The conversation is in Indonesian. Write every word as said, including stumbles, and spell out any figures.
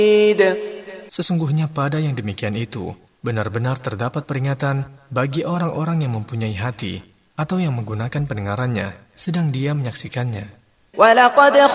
Sesungguhnya pada yang demikian itu, benar-benar terdapat peringatan bagi orang-orang yang mempunyai hati atau yang menggunakan pendengarannya sedang dia menyaksikannya.